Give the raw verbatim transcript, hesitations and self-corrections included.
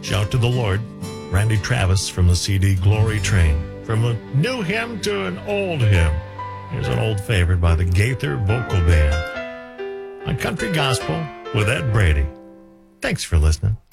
Shout to the Lord. Randy Travis from the C D Glory Train. From a new hymn to an old hymn. Here's an old favorite by the Gaither Vocal Band. On Country Gospel with Ed Brady. Thanks for listening.